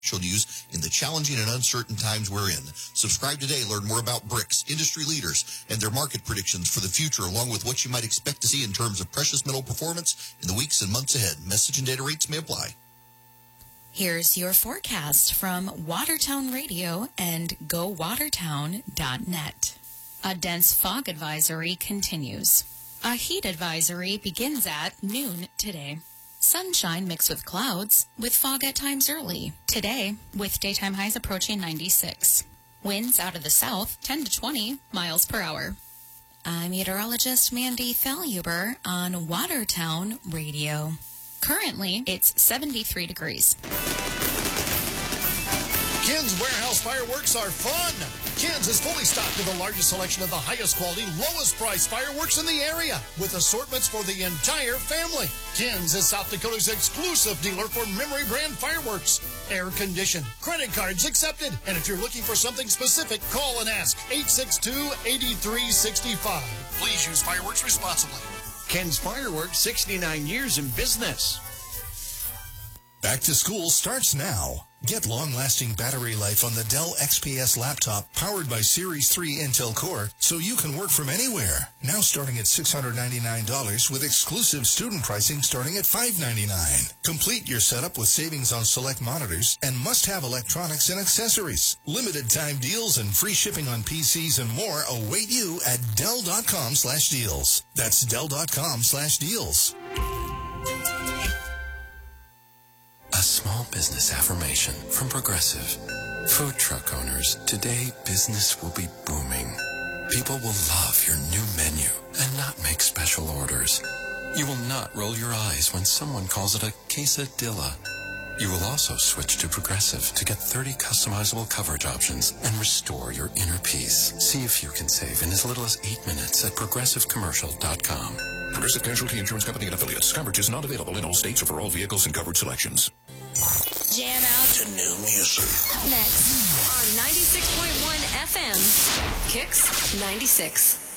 use in the challenging and uncertain times we're in. Subscribe today. Learn more about BRICS, industry leaders, and their market predictions for the future, along with what you might expect to see in terms of precious metal performance in the weeks and months ahead. Message and data rates may apply. Here's your forecast from Watertown Radio and GoWatertown.net. A dense fog advisory continues. A heat advisory begins at noon today. Sunshine mixed with clouds, with fog at times early. Today, with daytime highs approaching 96. Winds out of the south, 10 to 20 miles per hour. I'm meteorologist Mandy Faluber on Watertown Radio. Currently, it's 73 degrees. Ken's Warehouse Fireworks are fun. Ken's is fully stocked with the largest selection of the highest quality, lowest price fireworks in the area, with assortments for the entire family. Ken's is South Dakota's exclusive dealer for memory brand fireworks. Air conditioned, credit cards accepted. And if you're looking for something specific, call and ask 862-8365. Please use fireworks responsibly. Ken's Fireworks, 69 years in business. Back to school starts now. Get long-lasting battery life on the Dell XPS laptop powered by Series 3 Intel Core so you can work from anywhere. Now starting at $699 with exclusive student pricing starting at $599. Complete your setup with savings on select monitors and must-have electronics and accessories. Limited time deals and free shipping on PCs and more await you at Dell.com/deals. That's Dell.com/deals. A small business affirmation from Progressive. Food truck owners, today business will be booming. People will love your new menu and not make special orders. You will not roll your eyes when someone calls it a quesadilla. You will also switch to Progressive to get 30 customizable coverage options and restore your inner peace. See if you can save in as little as 8 minutes at progressivecommercial.com. Progressive Casualty Insurance Company and Affiliates. Coverage is not available in all states or for all vehicles and coverage selections. Jam out to new music. Next on 96.1 FM, Kicks 96.